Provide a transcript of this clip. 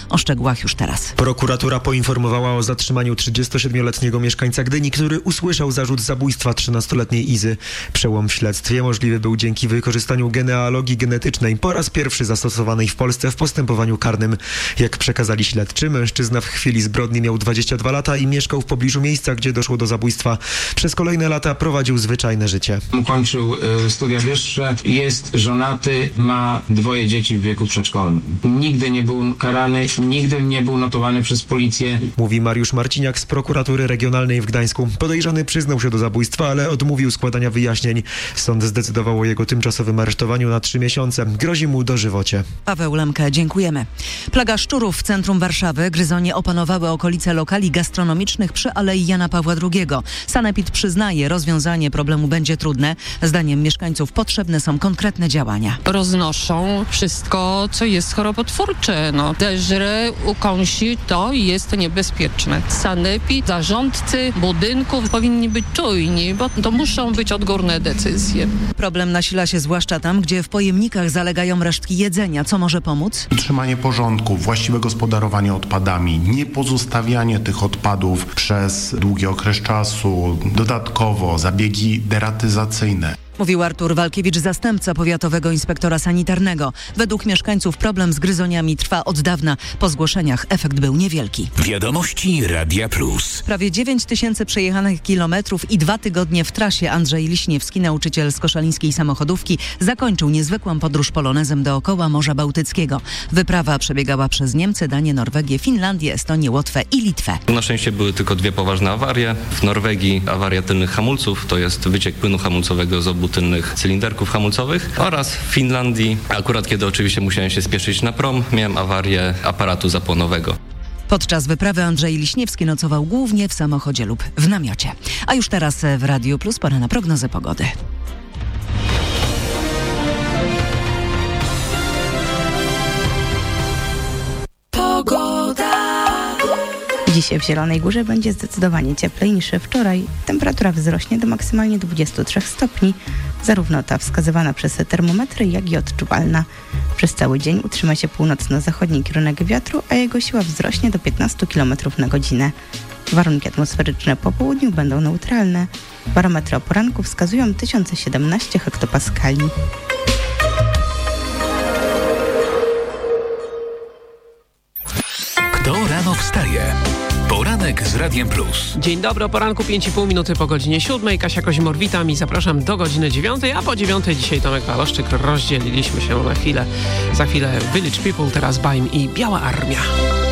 O szczegółach już teraz. Prokuratura poinformowała o zatrzymaniu 37-letniego mieszkańca Gdyni, który usłyszał zarzut zabójstwa 13-letniej Izy. Przełom w śledztwie możliwy był dzięki wykorzystaniu genealogii genetycznej, po raz pierwszy zastosowanej w Polsce w postępowaniu karnym. Jak przekazali śledczy, mężczyzna w chwili zbrodni miał 22 lata i mieszkał w pobliżu miejsca, gdzie doszło do zabójstwa. Przez kolejne lata prowadził zwyczajne życie. Ukończył studia wyższe, jest żonaty, ma 2 dzieci w wieku przedszkolnym. Nigdy nie był karany, nigdy nie był notowany przez policję. Mówi Mariusz Marciniak z prokuratury regionalnej w Gdańsku. Podejrzany przyznał się do zabójstwa, ale odmówił składania wyjaśnień. Sąd zdecydował o jego tymczasowym aresztowaniu na 3 miesiące. Grozi mu dożywocie. Paweł Lemke, dziękujemy. Plaga szczurów w centrum Warszawy. Gryzonie opanowały okolice lokali gastronomicznych przy Alei Jana Pawła II. Sanepid przyznaje, rozwiązanie problemu będzie trudne. Zdaniem mieszkańców potrzebne są konkretne działania. Roznoszą wszystko, co jest chorobotwórcze. Deżre, ukąsi, to jest niebezpieczne. Sanepid, zarządcy budynków powinni być czujni, bo to muszą być odgórne decyzje. Problem nasila się zwłaszcza tam, gdzie w pojemnikach zalegają resztki jedzenia. Co może pomóc? Utrzymanie porządku, właściwe gospodarowanie odpadami, nie pozostawianie tych odpadów przez długi okres czasu, dodatkowo zabiegi deratyzacyjne. Mówił Artur Walkiewicz, zastępca powiatowego inspektora sanitarnego. Według mieszkańców problem z gryzoniami trwa od dawna. Po zgłoszeniach efekt był niewielki. Wiadomości Radia Plus. Prawie 9 000 przejechanych kilometrów i 2 tygodnie w trasie. Andrzej Liśniewski, nauczyciel z koszalińskiej samochodówki, zakończył niezwykłą podróż polonezem dookoła Morza Bałtyckiego. Wyprawa przebiegała przez Niemcy, Danię, Norwegię, Finlandię, Estonię, Łotwę i Litwę. Na szczęście były tylko 2 poważne awarie. W Norwegii awaria tylnych hamulców, to jest wyciek płynu hamulcowego z obu tylnych cylinderków hamulcowych, oraz w Finlandii, akurat kiedy oczywiście musiałem się spieszyć na prom, miałem awarię aparatu zapłonowego. Podczas wyprawy Andrzej Liśniewski nocował głównie w samochodzie lub w namiocie. A już teraz w Radiu Plus pora na prognozę pogody. Dzisiaj w Zielonej Górze będzie zdecydowanie cieplej niż wczoraj. Temperatura wzrośnie do maksymalnie 23 stopni, zarówno ta wskazywana przez termometry, jak i odczuwalna. Przez cały dzień utrzyma się północno-zachodni kierunek wiatru, a jego siła wzrośnie do 15 km na godzinę. Warunki atmosferyczne po południu będą neutralne. Barometry o poranku wskazują 1017 hektopaskali. Kto rano wstaje? Poranek z Radiem Plus. Dzień dobry, o poranku 5,5 minuty po godzinie 7. Kasia Kozimor, witam i zapraszam do godziny 9, a po 9 dzisiaj Tomek Waloszczyk. Rozdzieliliśmy się na chwilę. Za chwilę Village People, teraz Baim i Biała Armia.